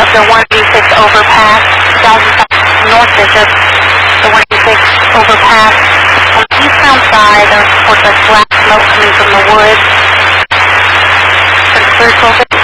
of the 186 overpass, 2000 North Bishop, the 186 overpass. On the eastbound side, there's black smoke coming from the woods. It's clear 12